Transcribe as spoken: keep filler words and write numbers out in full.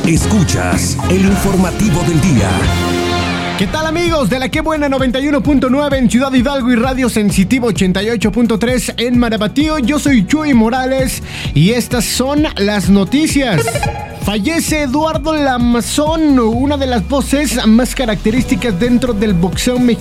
Escuchas el informativo del día. ¿Qué tal, amigos de la Qué Buena noventa y uno punto nueve en Ciudad Hidalgo y Radio Sensitivo ochenta y ocho punto tres en Marabatío? Yo soy Chuy Morales y estas son las noticias. Fallece Eduardo Lamazón, una de las voces más características dentro del boxeo mexicano.